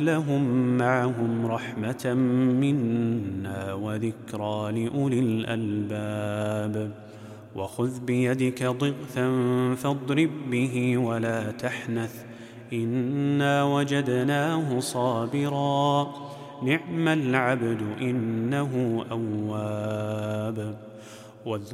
لهم معهم رحمة منا وذكرى لأولي الألباب. وخذ بيدك ضغثا فاضرب به ولا تحنث إنا وجدناه صابرا نعم العبد إنه أواب.